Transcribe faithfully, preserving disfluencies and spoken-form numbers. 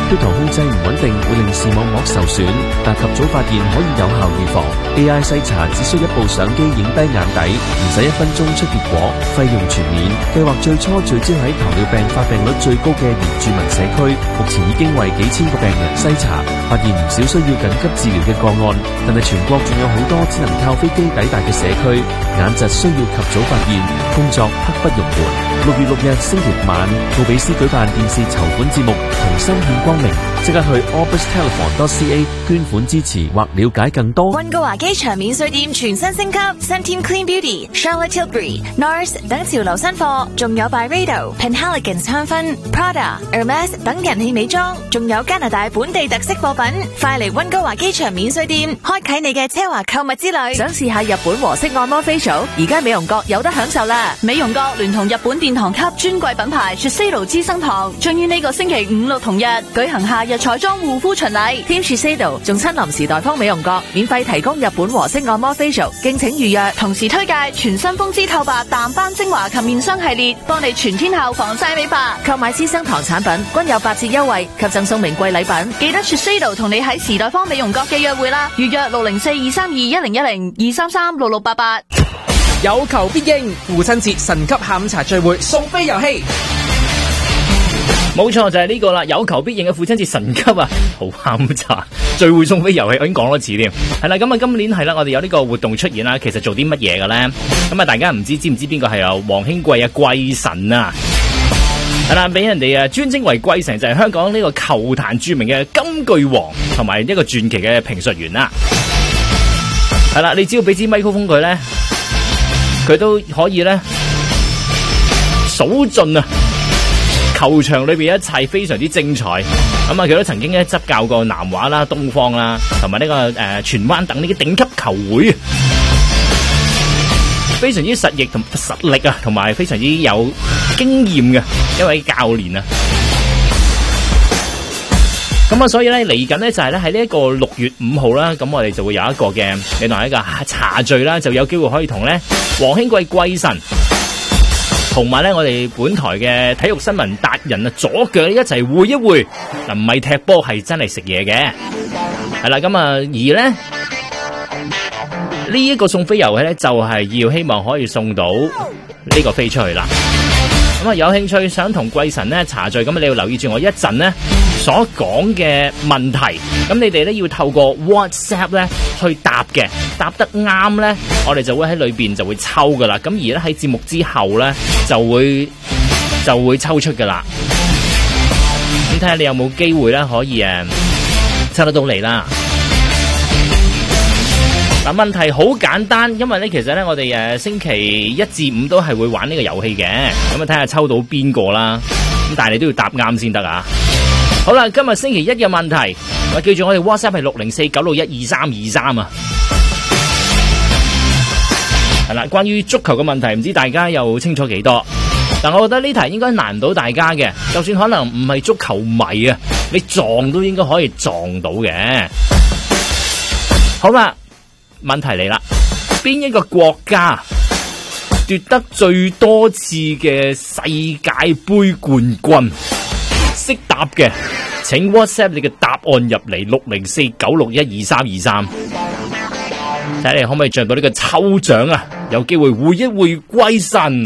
血糖控制唔穩定會令視網膜受損，但及早發現可以有效預防。A I 篩查只需一部相機影低眼底，唔使一分鐘出結果，費用全免。計劃最初聚焦喺糖尿病發病率最高嘅原住民社區，目前已經為幾千個病人篩查，發現唔少需要緊急治療嘅個案。但係全國仲有好多只能靠飛機抵達嘅社區，眼疾需要及早發現，工作刻不容緩。六月六日星期五晚，奧比斯舉辦電視籌款節目，同心獻光明，即刻去 orbis telephone dot c a 捐款支持或了解更多。 溫哥華機場免稅店全新升級 ，Centene Clean Beauty、Charlotte Tilbury、Nars 等潮流新貨，仲有 Byredo、Penhaligon's 香薰、Prada、Hermes 等人氣美妝，仲有加拿大本地特色貨品，快嚟溫哥華機場免稅店，開啟你嘅奢華購物之旅。 想試下日本和式按摩 facial， 而家美容閣有得享受啦！美容閣聯同日本殿堂級專櫃品牌 Shiseido 資生堂，將於呢個星期五六同日舉行夏日彩妝護膚巡禮。Team Shiseido 仲親臨時代方美容閣，免費提供日本和式按摩 facial， 敬請預約。同時推介全新風姿透白淡斑精華及面霜系列，幫你全天候防曬美白。購買資生堂產品均有八折優惠及贈送名貴禮品。記得 Shiseido 同你喺時代方美容閣嘅約會啦！預約六零四二三二一零一零二三三六六八八。 有求必應，父親節神級下午茶聚會送飛遊戲， 冇錯就係呢個啦！有求必應嘅父親節神級啊，好下午茶聚會送飛遊戲，我已經講多次添。係啦，咁啊今年係啦，我哋有呢個活動出現啦。其實做啲乜嘢嘅咧？咁啊，大家唔知知唔知邊個係有黃興貴啊貴神啊？係啦，俾人哋啊專稱為貴神，就係香港呢個球壇著名嘅金句王同埋一個傳奇嘅評述員啦。係啦，你只要俾支咪高峰佢咧，佢都可以咧數盡啊球場裏邊一切非常之精彩。咁啊，佢都曾經咧執教過南華啦、東方啦，同埋呢個誒荃灣等呢啲頂級球會，非常之實力同實力啊，同埋非常之有經驗嘅一位教練啊。咁啊，所以咧嚟緊咧就係咧喺呢一個六月五號啦，咁我哋就會有一個嘅另外一個茶聚啦，就有機會可以同咧黃興貴貴神同埋咧我哋本台嘅體育新聞達人啊左腳一齊會一會。嗱，唔係踢波，係真係食嘢嘅。係啦，咁啊而咧呢一個送飛遊戲咧就係要希望可以送到呢個飛出去啦。咁啊，有興趣想同貴神咧茶聚，咁你要留意住我一陣咧所講嘅問題，咁你哋咧要透過 WhatsApp 咧去答嘅，答得啱咧，我哋就會喺裏邊就會抽噶啦。咁而咧喺節目之後咧就會就會抽出噶啦。咁睇下你有冇機會咧可以誒抽得到嚟啦。嗱，問題好簡單，因為咧其實咧我哋誒星期一至五都係會玩呢個遊戲嘅，咁啊睇下抽到邊個啦。咁但係你都要答啱先得啊。好啦，今日星期一嘅問題，我記住我哋 WhatsApp 係六零四九六一二三二三啊。係啦，關於足球嘅問題，唔知大家又清楚幾多？但我覺得呢題應該難唔到大家嘅，就算可能唔係足球迷啊，你撞都應該可以撞到嘅。好啦，問題嚟啦，邊一個國家奪得最多次嘅世界杯冠軍？識答嘅請 WhatsApp 你嘅答案入嚟六零四九六一二三二三，睇你可唔可以進到呢個抽獎啊？有機會會一會歸神。